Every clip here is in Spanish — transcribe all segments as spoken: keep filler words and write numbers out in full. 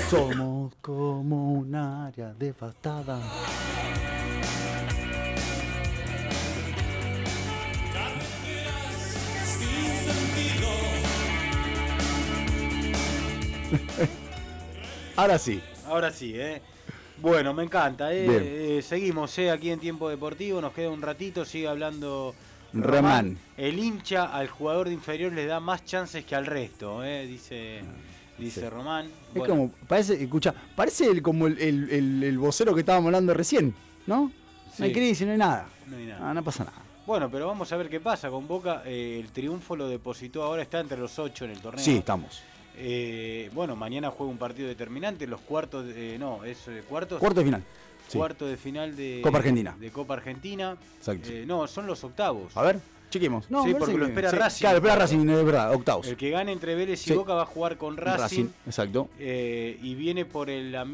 Somos como un área devastada. Ahora sí. Ahora sí, ¿eh? Bueno, me encanta, ¿eh? eh seguimos, ¿eh? Aquí en Tiempo Deportivo, nos queda un ratito, sigue hablando Román. Román. El hincha al jugador de inferior le da más chances que al resto, ¿eh? Dice, dice sí. Román. Es bueno. Como, parece, escucha, parece el, como el, el, el, el vocero que estábamos hablando recién, ¿no? Sí. No hay crisis, no hay nada. No hay nada. No, no pasa nada. Bueno, pero vamos a ver qué pasa con Boca. Eh, el triunfo lo depositó, ahora está entre los ocho en el torneo. Sí, estamos. Eh, bueno, mañana juega un partido determinante, los cuartos, de, eh, no, es eh, cuartos. Cuarto de final. Sí. Cuarto de final de Copa Argentina. De Copa Argentina. Exacto. Eh, no, son los octavos. A ver, chequemos. No, sí, porque que, lo espera sí, Racing. Claro, espera Racing, es verdad, octavos. El que gane entre Vélez y sí. Boca va a jugar con Racing. Racing, exacto. Eh, y viene por el, la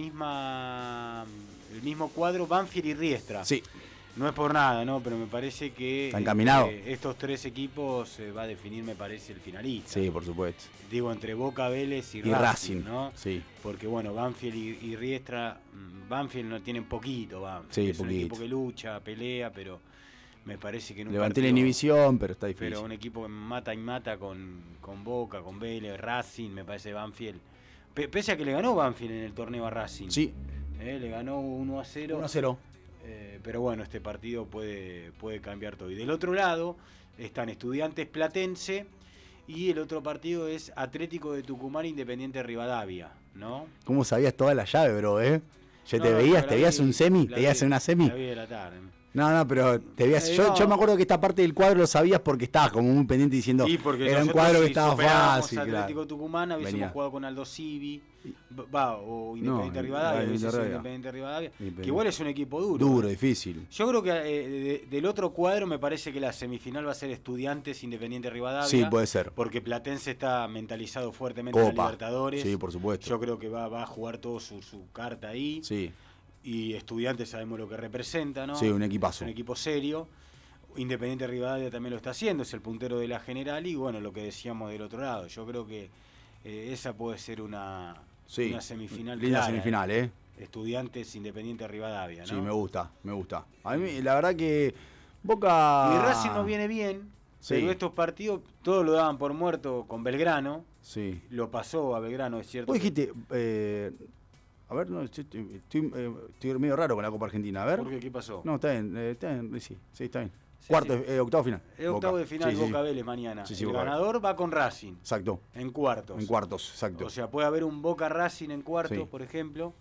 misma, el mismo cuadro Banfield y Riestra. Sí. No es por nada, ¿no? Pero me parece que están caminados. Eh, estos tres equipos eh, va a definir, me parece, el finalista. Sí, por supuesto. Digo, entre Boca, Vélez y, y Racing, Racing, ¿no? Sí. Porque, bueno, Banfield y, y Riestra, Banfield no tienen poquito, Banfield. Sí, es poquito. un equipo que lucha, pelea, pero me parece que en un Levanté partido, la inhibición, pero está difícil. Pero un equipo que mata y mata con, con Boca, con Vélez, Racing, me parece Banfield. P pese a que le ganó Banfield en el torneo a Racing. Sí. Eh, le ganó uno a cero. uno a cero. Eh, pero bueno, este partido puede, puede cambiar todo. Y del otro lado están Estudiantes Platense y el otro partido es Atlético de Tucumán Independiente Rivadavia, ¿no? ¿Cómo sabías toda la llave, bro, eh? ¿Ya no, te no, veías? ¿Te vi, veías un semi? ¿Te veías en una semi? La vi de la tarde. No, no, pero te veías. Eh, yo, no. yo me acuerdo que esta parte del cuadro lo sabías porque estabas como muy pendiente diciendo. Sí, porque era un cuadro que estaba fácil. Atlético claro. Tucumán, habíamos Venía. jugado con Aldo Civi, va, o Independiente no, Rivadavia, Independiente, Independiente Rivadavia, Independiente. que igual es un equipo duro. Duro, ¿eh? difícil. Yo creo que eh, de, del otro cuadro me parece que la semifinal va a ser Estudiantes Independiente Rivadavia. Sí, puede ser. Porque Platense está mentalizado fuertemente Copa. en la Libertadores. Sí, por supuesto. Yo creo que va, va a jugar todo su, su carta ahí. Sí. Y Estudiantes sabemos lo que representa, ¿no? Sí, un equipazo. Es un equipo serio. Independiente Rivadavia también lo está haciendo, es el puntero de la general y bueno, lo que decíamos del otro lado. Yo creo que eh, esa puede ser una, sí, una semifinal linda clara, semifinal, ¿eh? Estudiantes Independiente Rivadavia, ¿no? Sí, me gusta, me gusta. A mí, la verdad que Boca... Y Racing no viene bien, sí. Pero estos partidos todos lo daban por muerto con Belgrano. Sí. Lo pasó a Belgrano, es cierto. Vos dijiste... Eh, a ver, no, estoy, estoy, eh, estoy medio raro con la Copa Argentina, a ver. ¿Por qué? ¿Qué pasó? No, está bien, eh, está bien, sí, sí, está bien. Sí, Cuarto, sí. Eh, octavo final. Es octavo Boca. de final, sí, Boca sí. Vélez mañana. Sí, sí, el Boca. ganador va con Racing. Exacto. En cuartos. En cuartos, exacto. O sea, puede haber un Boca Racing en cuartos, Sí. por ejemplo.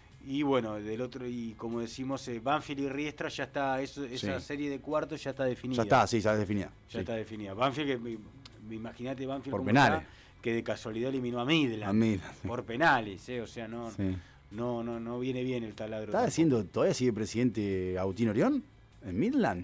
Y bueno, del otro, y como decimos, eh, Banfield y Riestra ya está, eso, esa Sí. serie de cuartos ya está definida. Ya está, sí, ya está definida. Ya sí. está definida. Banfield, que me- me imagínate Banfield Por como penales. está, que de casualidad eliminó a Midland. A Midland, sí. Por penales, eh, o sea, no, Sí. no, no, no viene bien el taladro. ¿Está tampoco. diciendo, todavía sigue presidente Agustín Orión? ¿En Midland?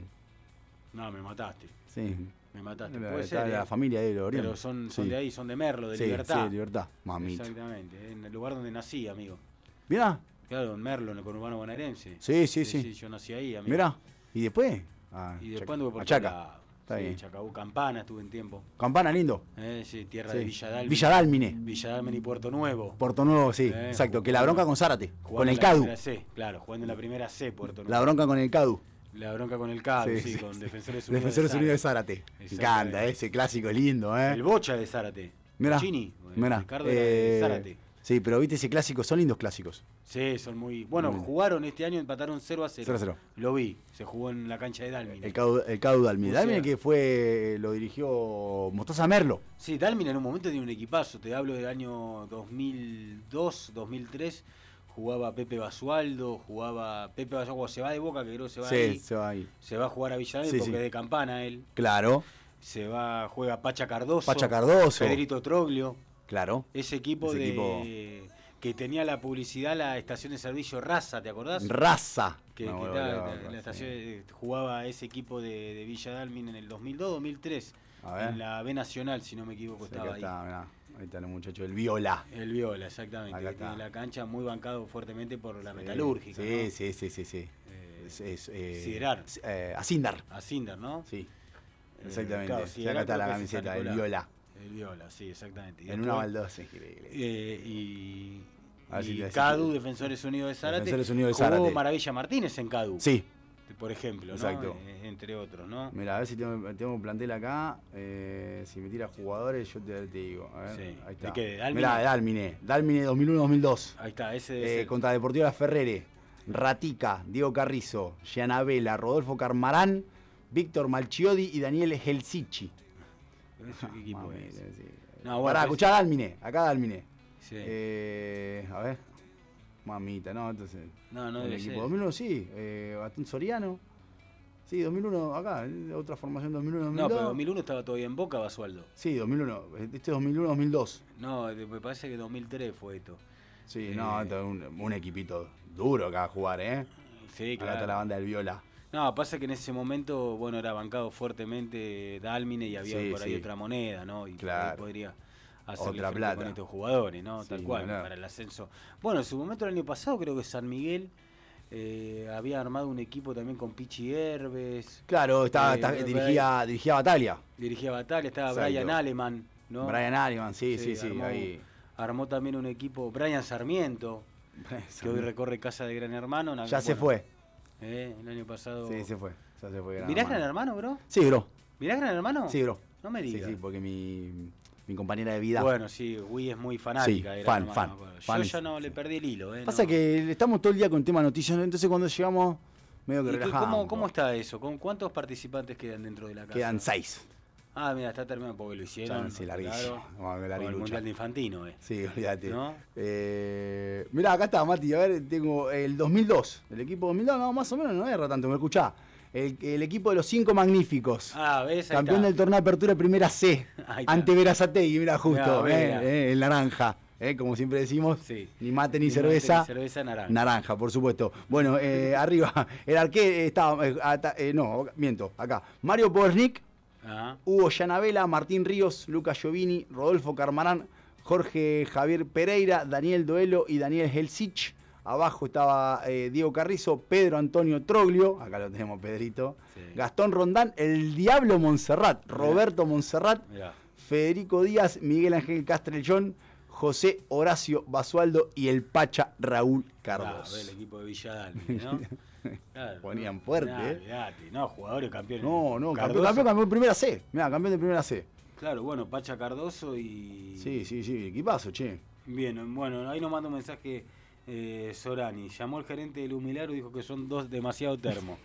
No, me mataste. Sí. Me mataste. La, Puede está ser, la eh, familia de Orión. pero son, son Sí. de ahí, son de Merlo, de sí, Libertad. Sí, Libertad. Mamita. Exactamente, en el lugar donde nací, amigo. Mirá. Claro, en Merlo, en el conurbano bonaerense. Sí, sí, sí. Yo nací ahí, amigo. Mirá. ¿Y después? Ah, Y después Chaca- anduve por a Chaca. todos lados. Está Sí, bien. Chacabuco, Campana estuve en tiempo. Campana, lindo. Eh, sí, tierra Sí. de Villadalmine. Villadalmine. Villadalmine y Puerto Nuevo. Puerto Nuevo, sí, Eh, exacto. Que la bronca con Zárate, Jugando con en el la Cadu. primera C, claro, jugando en la primera C, Puerto Nuevo. La bronca con el Cadu. La bronca con el Cadu, sí, Sí, sí, con sí. Defensores Unidos Defensores de Unidos de Zárate. Zárate. Me Exactamente. encanta, ese clásico lindo, ¿eh? El Bocha de Zárate. Mirá, Chini. mirá. Ricardo era de Eh, Zárate. Sí, pero viste ese clásico, son lindos clásicos. Sí, son muy... Bueno, Muy bien. jugaron este año, empataron cero a cero. cero a cero. Lo vi, se jugó en la cancha de Dalmine. El Cadu, el Cadu Dalmine. O sea- Dalmine que fue, lo dirigió Mostaza Merlo. Sí, Dalmine en un momento tiene un equipazo. Te hablo del año dos mil dos, dos mil tres. Jugaba Pepe Basualdo, jugaba Pepe Basualdo, se va de Boca, que creo que se va Sí, ahí. se va ahí. Se va a jugar a Villarreal Sí, porque sí. es de Campana él. Claro, Se va, juega Pacha Cardoso. Pacha Cardoso. Federico Troglio. claro. Ese equipo Ese de equipo. que tenía la publicidad, la estación de servicio Raza, ¿te acordás? Raza. Que, No, que bueno, ta- bueno, la sí. estación, eh, jugaba ese equipo de, de Villa Dalmine en el dos mil dos, dos mil tres. A ver. En la B Nacional, si no me equivoco, Sí, estaba acá ahí. está, mirá. Ahí está el muchacho, el Viola. El Viola, exactamente. Acá Que tiene está. la cancha muy bancado fuertemente por la Sí, metalúrgica. Sí, ¿no? sí, sí, sí, sí. Eh, Es, es, eh, Siderar. eh, Asindar. A Cinder, ¿no? Sí, Eh, exactamente. claro, Sí, Siderar acá está creo la que es camiseta, el Nicolás. Viola. El Viola, sí, exactamente. Y En después, una baldosa, increíble. eh, y, Y Cadu, Defensores Unidos de Zárate. Defensores Unidos de Zárate. Jugó Maravilla Martínez en Cadu. Sí. Por ejemplo, exacto. ¿no? Eh, entre otros, ¿no? Mira, a ver si tengo, tengo un plantel acá. Eh, si me tira jugadores, yo te, te digo. A ver, sí. ahí está. ¿De qué? ¿De Dálmine? Mirá, de Dálmine. Dálmine dos mil uno dos mil dos. Ahí está, ese de eh, Contra Deportivo La Ferrere. Ratica, Diego Carrizo, Gianabella, Rodolfo Carmarán, Víctor Malchiodi y Daniel Helsichi. ¿Qué equipo Mami, es? sí. No, bueno, Pará, pues... escuchá Dálmine. Acá Dálmine. Sí. Eh, a ver. Mamita, no, entonces. No, no el debe equipo ser. dos mil uno sí. Eh, Gastón Soriano. Sí, dos mil uno acá, otra formación dos mil uno dos mil dos. No, pero dos mil uno estaba todavía en Boca, Basualdo. Sí, dos mil uno. Este es dos mil uno dos mil dos. No, me parece que dos mil tres fue esto. Sí, eh... no, esto es un, un equipito duro acá a jugar, ¿eh? Sí, claro. Acá está la banda del Viola. No, pasa que en ese momento, bueno, era bancado fuertemente Dálmine y había sí, por ahí sí. otra moneda, ¿no? Y claro. podría hacerle otra plata con estos jugadores, ¿no? Sí, tal cual, no, no. para el ascenso. Bueno, en su momento el año pasado creo que San Miguel eh, había armado un equipo también con Pichi Herbes. Claro, estaba, eh, estaba, dirigía, dirigía Batalia. Dirigía Batalia, estaba exacto. Brian Aleman, ¿no? Brian Aleman, sí, sí, sí. sí armó, ahí. armó también un equipo, Brian Sarmiento, que hoy recorre Casa de Gran Hermano. Ya bueno, se fue. Eh, el año pasado. Sí, se fue. Ya se fue. Gran ¿Mirás Hermano. Gran Hermano, bro? Sí, bro. ¿Mirás Gran Hermano? Sí, bro. No me digas. Sí, sí, porque mi, mi compañera de vida. Bueno, sí, Wii es muy fanática. Sí, de fan, Gran fan, Hermano. Yo fan ya no le perdí el hilo. Eh, Pasa no. que estamos todo el día con tema noticias, entonces cuando llegamos medio que relajamos. ¿Cómo, ¿Cómo está eso? ¿Con cuántos participantes quedan dentro de la casa? Quedan seis. Ah, mira, está terminado porque lo hicieron. Sí, larguísimo. Claro, el Mundial de Infantino, eh. Sí, olvídate. ¿No? Eh, mirá, acá está, Mati. A ver, tengo el dos mil dos. El equipo dos mil dos, no, más o menos no erra tanto, me escuchá. El, el equipo de los cinco magníficos. Ah, ¿ves? Ahí campeón está. del torneo de apertura de primera C. Ante Verazategui, mira justo, mirá, eh, mirá. Eh, el naranja. Eh, como siempre decimos, sí. ni mate ni, ni cerveza. Mate, ni cerveza naranja. Naranja, por supuesto. Bueno, eh, arriba, el arquero estaba, eh, eh, no, miento, acá. Mario Powernik, ah. Hugo Gianabella, Martín Ríos, Lucas Giovini, Rodolfo Carmarán, Jorge Javier Pereira, Daniel Doelo y Daniel Helsich. Abajo estaba eh, Diego Carrizo, Pedro Antonio Troglio, acá lo tenemos Pedrito, sí. Gastón Rondán, el Diablo Montserrat, Mirá. Roberto Montserrat, Mirá. Federico Díaz, Miguel Ángel Castrellón, José Horacio Basualdo y el Pacha Raúl Carlos. Claro, el equipo de Villadalmine, ¿no? Claro, ponían fuerte, nah, ¿eh? Olvidate, no, jugadores campeones. No, no, campeón, campeón, campeón de primera C. Mirá, campeón de primera C. Claro, bueno, Pacha Cardoso y... Sí, sí, sí, equipazo, che. Bien, bueno, ahí nos manda un mensaje eh, Sorani. Llamó el gerente del Humilaro y dijo que son dos demasiado termos.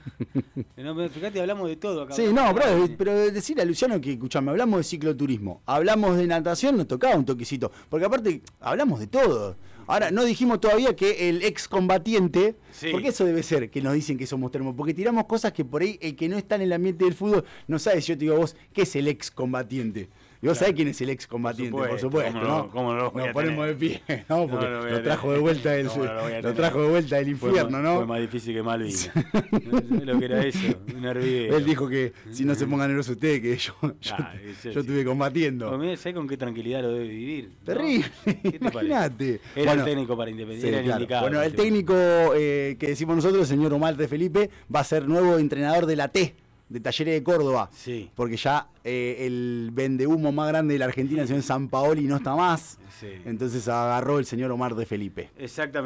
No, fíjate, hablamos de todo acá. Sí, no, bro, pero decirle a Luciano que, escuchame, hablamos de cicloturismo, hablamos de natación, nos tocaba un toquecito. Porque aparte, hablamos de todo. Ahora, no dijimos todavía que el excombatiente, sí. Porque eso debe ser que nos dicen que somos termos, porque tiramos cosas que por ahí el que no está en el ambiente del fútbol no sabe. Si yo te digo a vos, ¿qué es el excombatiente? Y vos claro. sabés quién es el excombatiente, por supuesto, por supuesto, ¿cómo ¿no? no, ¿cómo no lo Nos ponemos de pie, ¿no? Porque no lo, lo trajo de vuelta del no, lo, lo trajo de vuelta del infierno, fue, ¿no? Fue más difícil que Malvinas. No sé lo que era eso, un hervidero. Él dijo que si no se pongan nerviosos ustedes, que yo, yo, ah, yo, yo estuve combatiendo. Pues, ¿sabés con qué tranquilidad lo debe vivir? Terrible, ¿no? Imagínate. Era bueno, el técnico para Independiente, sí, era el claro. indicado. Bueno, el técnico eh, que decimos nosotros, el señor Omar de Felipe, va a ser nuevo entrenador de la T, de Talleres de Córdoba. Sí. Porque ya eh, el vendehumo más grande de la Argentina, el señor Sampaoli, no está más. Sí. Entonces agarró el señor Omar de Felipe. Exactamente.